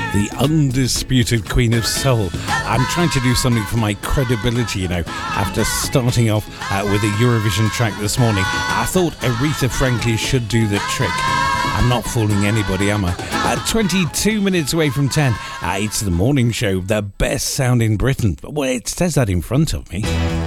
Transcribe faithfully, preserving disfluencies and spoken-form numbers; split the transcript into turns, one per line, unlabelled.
the undisputed Queen of Soul. I'm trying to do something for my credibility, you know, after starting off uh, with a Eurovision track this morning. I thought Aretha Franklin should do the trick. I'm not fooling anybody, am I? Uh, twenty-two minutes away from ten. Uh, it's the morning show, the best sound in Britain. Well, it says that in front of me.